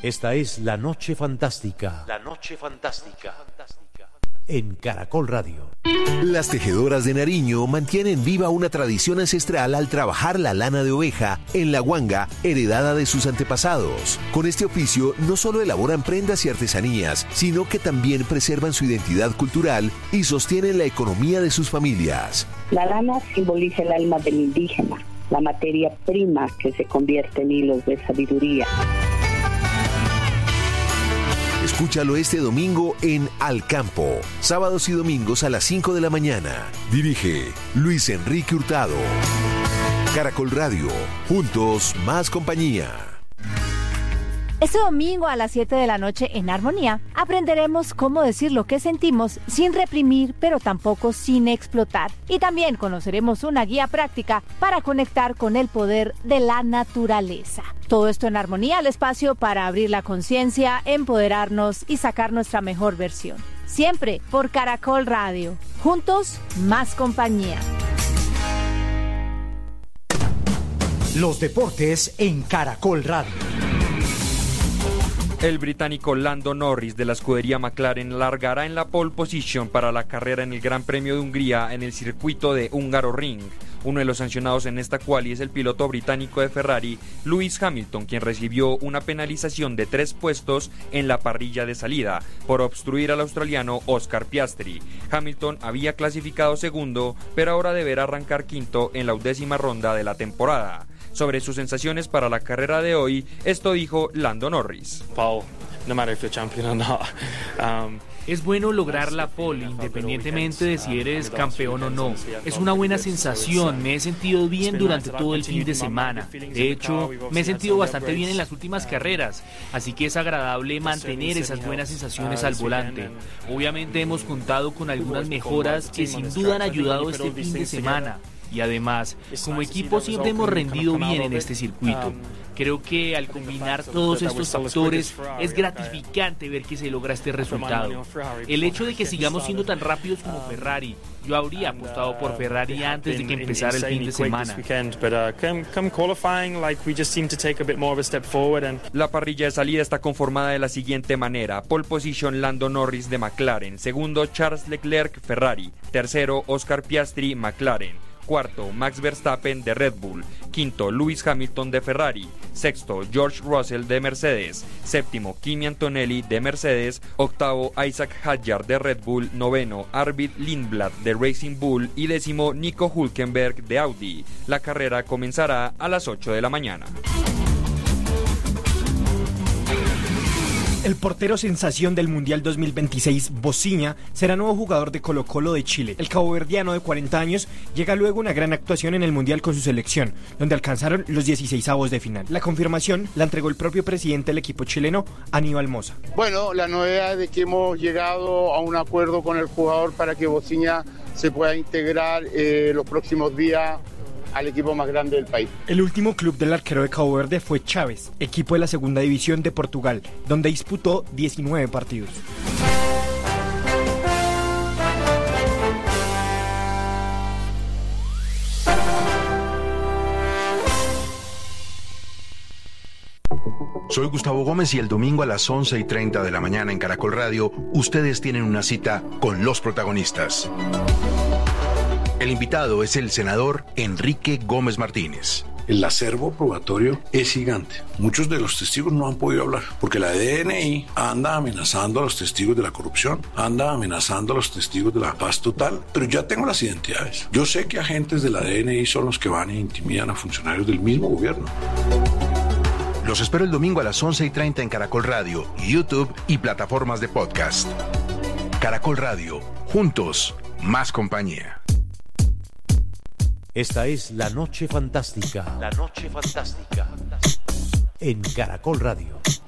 Esta es La Noche Fantástica. La Noche Fantástica. En Caracol Radio. Las tejedoras de Nariño mantienen viva una tradición ancestral al trabajar la lana de oveja en la guanga heredada de sus antepasados. Con este oficio no solo elaboran prendas y artesanías, sino que también preservan su identidad cultural y sostienen la economía de sus familias. La lana simboliza el alma del indígena, la materia prima que se convierte en hilos de sabiduría. Escúchalo este domingo en Al Campo, sábados y domingos a las 5 de la mañana. Dirige Luis Enrique Hurtado. Caracol Radio, juntos más compañía. Este domingo a las 7 de la noche en Armonía aprenderemos cómo decir lo que sentimos sin reprimir, pero tampoco sin explotar. Y también conoceremos una guía práctica para conectar con el poder de la naturaleza. Todo esto en Armonía, el espacio para abrir la conciencia, empoderarnos y sacar nuestra mejor versión. Siempre por Caracol Radio. Juntos, más compañía. Los deportes en Caracol Radio. El británico Lando Norris de la escudería McLaren largará en la pole position para la carrera en el Gran Premio de Hungría en el circuito de Hungaroring. Uno de los sancionados en esta quali es el piloto británico de Ferrari, Lewis Hamilton, quien recibió una penalización de 3 puestos en la parrilla de salida por obstruir al australiano Oscar Piastri. Hamilton había clasificado segundo, pero ahora deberá arrancar quinto en la 10ª ronda de la temporada. Sobre sus sensaciones para la carrera de hoy, esto dijo Lando Norris. Es bueno lograr la pole, independientemente de si eres campeón o no. Es una buena sensación, me he sentido bien durante todo el fin de semana. De hecho, me he sentido bastante bien en las últimas carreras, así que es agradable mantener esas buenas sensaciones al volante. Obviamente hemos contado con algunas mejoras que sin duda han ayudado este fin de semana. Y además, como equipo siempre hemos rendido bien en este circuito. Creo que al combinar todos estos factores es gratificante ver que se logra este resultado. El hecho de que sigamos siendo tan rápidos como Ferrari, yo habría apostado por Ferrari antes de que empezara el fin de semana. La parrilla de salida está conformada de la siguiente manera: pole position Lando Norris de McLaren, segundo Charles Leclerc Ferrari, tercero Oscar Piastri McLaren, cuarto, Max Verstappen de Red Bull, quinto, Lewis Hamilton de Ferrari, sexto, George Russell de Mercedes, séptimo, Kimi Antonelli de Mercedes, octavo, Isaac Hadjar de Red Bull, noveno, Arvid Lindblad de Racing Bull y décimo, Nico Hülkenberg de Audi. La carrera comenzará a las 8 de la mañana. El portero sensación del Mundial 2026, Bociña, será nuevo jugador de Colo-Colo de Chile. El caboverdiano de 40 años llega luego una gran actuación en el Mundial con su selección, donde alcanzaron los 16avos de final. La confirmación la entregó el propio presidente del equipo chileno, Aníbal Mosa. Bueno, la novedad es de que hemos llegado a un acuerdo con el jugador para que Bociña se pueda integrar los próximos días al equipo más grande del país. El último club del arquero de Cabo Verde fue Chaves, equipo de la segunda división de Portugal, donde disputó 19 partidos. Soy Gustavo Gómez y el domingo a las 11:30 de la mañana en Caracol Radio, ustedes tienen una cita con los protagonistas. El invitado es el senador Enrique Gómez Martínez. El acervo probatorio es gigante. Muchos de los testigos no han podido hablar porque la DNI anda amenazando a los testigos de la corrupción, anda amenazando a los testigos de la paz total, pero ya tengo las identidades. Yo sé que agentes de la DNI son los que van e intimidan a funcionarios del mismo gobierno. Los espero el domingo a las 11:30 en Caracol Radio, YouTube y plataformas de podcast. Caracol Radio, juntos, más compañía. Esta es La Noche Fantástica. La Noche Fantástica. En Caracol Radio.